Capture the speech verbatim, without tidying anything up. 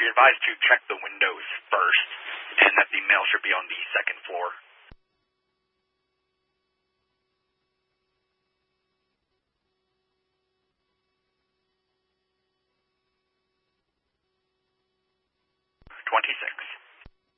advised to check the windows first, and that the mail should be on the second floor. Twenty-six.